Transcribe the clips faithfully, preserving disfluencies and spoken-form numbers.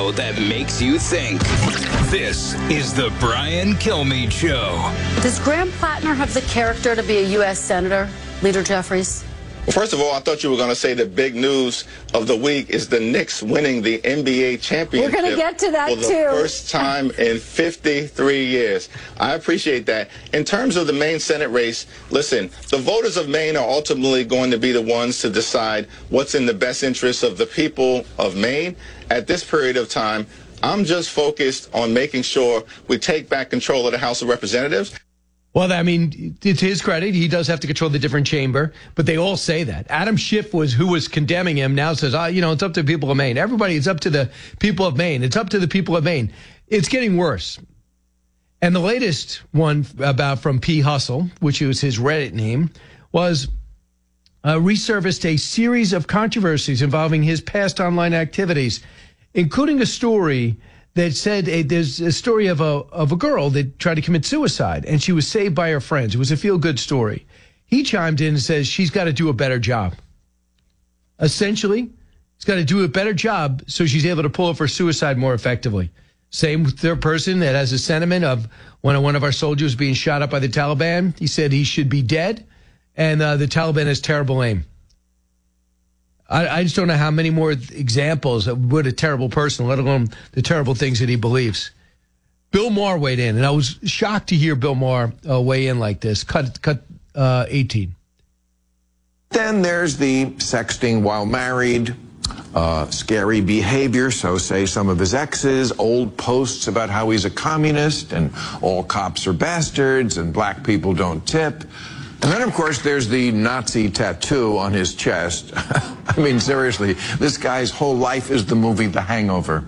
show that makes you think. This is the Brian Kilmeade Show. Does Graham Plattner have the character to be a U S Senator, Leader Jeffries? Well, first of all, I thought you were going to say the big news of the week is the Knicks winning the N B A championship. We're going to get to that, for the too. first time in fifty-three years. I appreciate that. In terms of the Maine Senate race, listen, the voters of Maine are ultimately going to be the ones to decide what's in the best interest of the people of Maine. At this period of time, I'm just focused on making sure we take back control of the House of Representatives. Well, I mean, to his credit, he does have to control the different chamber, but they all say that. Adam Schiff was who was condemning him now says, oh, you know, it's up to the people of Maine. Everybody, it's up to the people of Maine. It's up to the people of Maine. It's getting worse. And the latest one about from P. Hustle, which was his Reddit name, was uh, resurfaced a series of controversies involving his past online activities, including a story that said a, there's a story of a of a girl that tried to commit suicide, and she was saved by her friends. It was a feel-good story. He chimed in and says she's got to do a better job. Essentially, she's got to do a better job so she's able to pull off her suicide more effectively. Same with the person that has a sentiment of when one of our soldiers being shot up by the Taliban. He said he should be dead, and uh, the Taliban has terrible aim. I, I just don't know how many more examples of what a terrible person, let alone the terrible things that he believes. Bill Maher weighed in, and I was shocked to hear Bill Maher uh, weigh in like this. Cut, cut uh, eighteen. Then there's the sexting while married, uh, scary behavior, so say some of his exes, old posts about how he's a communist and all cops are bastards and black people don't tip. And then, of course, there's the Nazi tattoo on his chest. I mean, seriously, this guy's whole life is the movie The Hangover.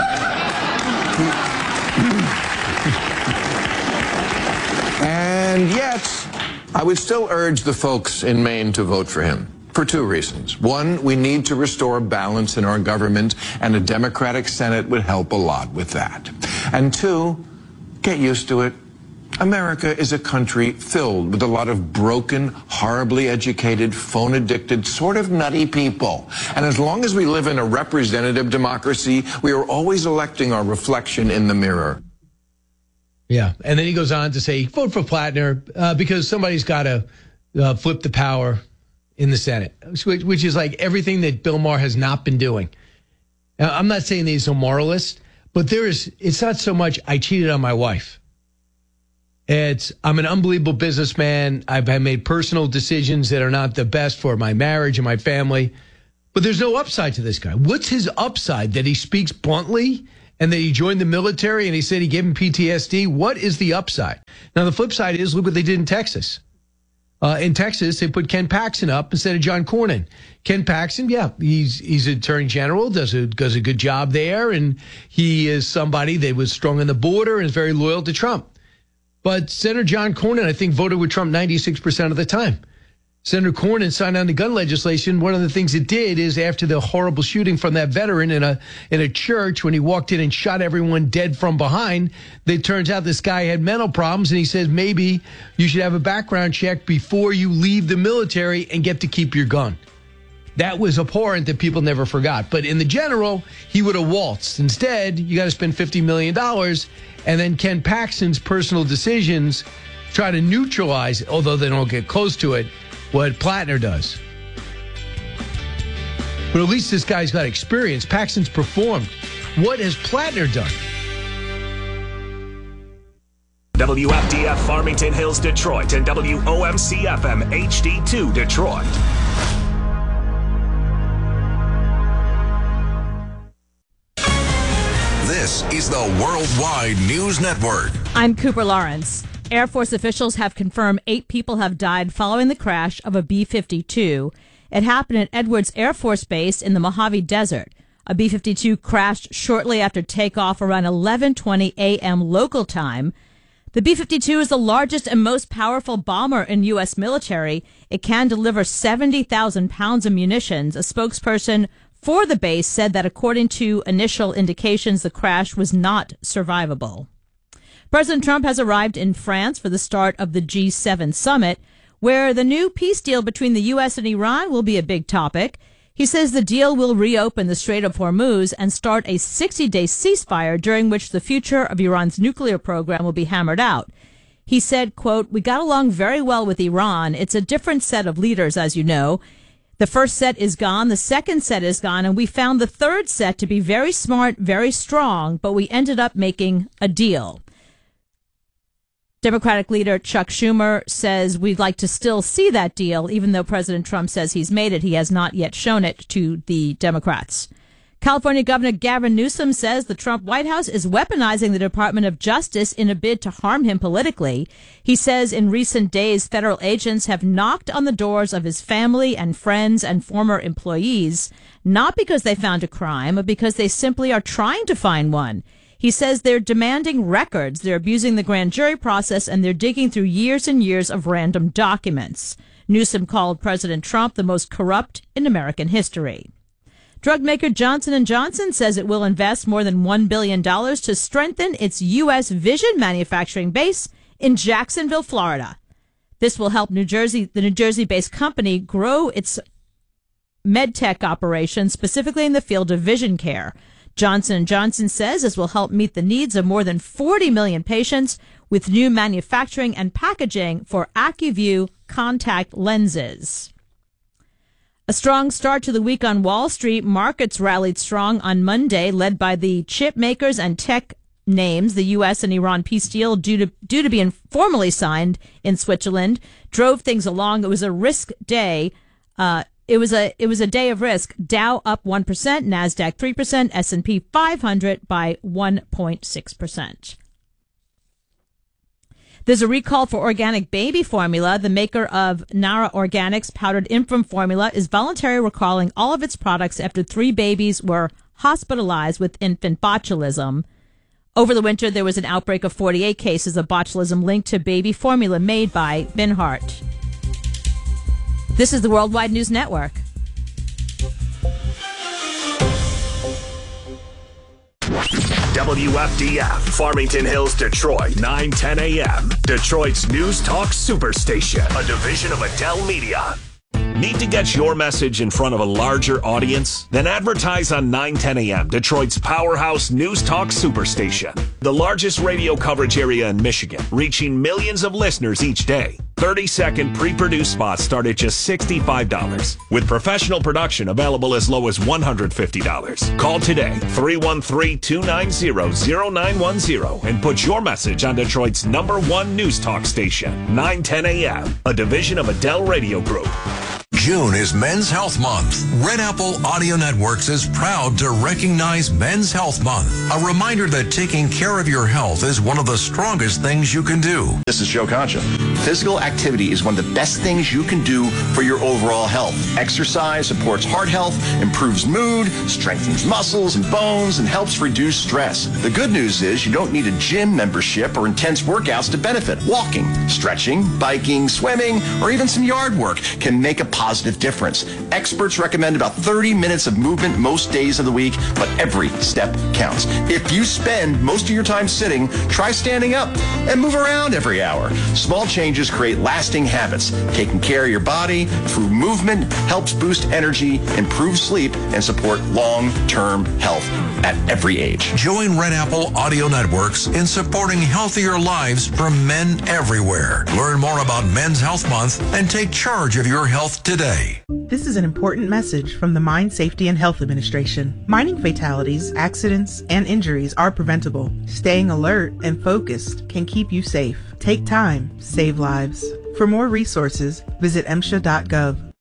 And yet, I would still urge the folks in Maine to vote for him for two reasons. One, we need to restore balance in our government, and a Democratic Senate would help a lot with that. And two, get used to it. America is a country filled with a lot of broken, horribly educated, phone-addicted, sort of nutty people. And as long as we live in a representative democracy, we are always electing our reflection in the mirror. Yeah, and then he goes on to say, vote for Plattner uh, because somebody's got to uh, flip the power in the Senate, which, which is like everything that Bill Maher has not been doing. Now, I'm not saying that he's a moralist, but there is. It's not so much I cheated on my wife. It's, I'm an unbelievable businessman. I've made personal decisions that are not the best for my marriage and my family. But there's no upside to this guy. What's his upside? That he speaks bluntly and that he joined the military and he said he gave him P T S D? What is the upside? Now, the flip side is, look what they did in Texas. Uh, in Texas, they put Ken Paxton up instead of John Cornyn. Ken Paxton, yeah, he's he's attorney general, does a, does a good job there. And he is somebody that was strong on the border and is very loyal to Trump. But Senator John Cornyn, I think, voted with Trump ninety-six percent of the time. Senator Cornyn signed on the gun legislation. One of the things it did is after the horrible shooting from that veteran in a in a church when he walked in and shot everyone dead from behind, it turns out this guy had mental problems, and he says maybe you should have a background check before you leave the military and get to keep your gun. That was abhorrent that people never forgot. But in the general, he would have waltzed. Instead, you got to spend fifty million dollars, and then Ken Paxton's personal decisions try to neutralize, although they don't get close to it, what Plattner does. But at least this guy's got experience. Paxton's performed. What has Plattner done? W F D F Farmington Hills, Detroit, and W O M C F M H D two, Detroit. This is the Worldwide News Network. I'm Cooper Lawrence. Air Force officials have confirmed eight people have died following the crash of a B fifty-two. It happened at Edwards Air Force Base in the Mojave Desert. A B fifty-two crashed shortly after takeoff around eleven twenty a.m. local time. The B fifty-two is the largest and most powerful bomber in U S military. It can deliver seventy thousand pounds of munitions. A spokesperson for the base said that according to initial indications, the crash was not survivable. President Trump has arrived in France for the start of the G seven summit, where the new peace deal between the U S and Iran will be a big topic. He says the deal will reopen the Strait of Hormuz and start a sixty-day ceasefire during which the future of Iran's nuclear program will be hammered out. He said, quote, "We got along very well with Iran. It's a different set of leaders, as you know. The first set is gone. The second set is gone. And we found the third set to be very smart, very strong, but we ended up making a deal." Democratic leader Chuck Schumer says we'd like to still see that deal, even though President Trump says he's made it. He has not yet shown it to the Democrats. California Governor Gavin Newsom says the Trump White House is weaponizing the Department of Justice in a bid to harm him politically. He says in recent days, federal agents have knocked on the doors of his family and friends and former employees, not because they found a crime, but because they simply are trying to find one. He says they're demanding records, they're abusing the grand jury process, and they're digging through years and years of random documents. Newsom called President Trump the most corrupt in American history. Drug maker Johnson and Johnson says it will invest more than one billion dollars to strengthen its U S vision manufacturing base in Jacksonville, Florida. This will help New Jersey, the New Jersey-based company grow its medtech operations, specifically in the field of vision care. Johnson and Johnson says this will help meet the needs of more than forty million patients with new manufacturing and packaging for AccuView contact lenses. A strong start to the week on Wall Street. Markets rallied strong on Monday, led by the chip makers and tech names. The U S and Iran peace deal, due to due to be informally signed in Switzerland, drove things along. It was a risk day. Uh, It was a it was a day of risk. Dow up one percent, NASDAQ three percent, S and P five hundred by one point six percent. There's a recall for organic baby formula. The maker of Nara Organics powdered infant formula is voluntarily recalling all of its products after three babies were hospitalized with infant botulism. Over the winter, there was an outbreak of forty-eight cases of botulism linked to baby formula made by Binhart. This is the Worldwide News Network. W F D F, Farmington Hills, Detroit, nine ten a.m. Detroit's News Talk Superstation, a division of Adele Media. Need to get your message in front of a larger audience? Then advertise on nine ten a.m., Detroit's powerhouse News Talk Superstation. The largest radio coverage area in Michigan, reaching millions of listeners each day. thirty-second pre-produced spots start at just sixty-five dollars, with professional production available as low as one hundred fifty dollars. Call today, three one three, two nine zero, zero nine one zero, and put your message on Detroit's number one news talk station, nine ten a.m., a division of Adele Radio Group. June is Men's Health Month. Red Apple Audio Networks is proud to recognize Men's Health Month, a reminder that taking care of your health is one of the strongest things you can do. This is Joe Concha. Physical activity is one of the best things you can do for your overall health. Exercise supports heart health, improves mood, strengthens muscles and bones, and helps reduce stress. The good news is you don't need a gym membership or intense workouts to benefit. Walking, stretching, biking, swimming, or even some yard work can make a positive difference. Experts recommend about thirty minutes of movement most days of the week, but every step counts. If you spend most of your time sitting, try standing up and move around every hour. Small changes create lasting habits. Taking care of your body through movement helps boost energy, improve sleep, and support long-term health at every age. Join Red Apple Audio Networks in supporting healthier lives for men everywhere. Learn more about Men's Health Month and take charge of your health today. This is an important message from the Mine Safety and Health Administration. Mining fatalities, accidents, and injuries are preventable. Staying alert and focused can keep you safe. Take time, save lives. For more resources, visit M S H A dot gov.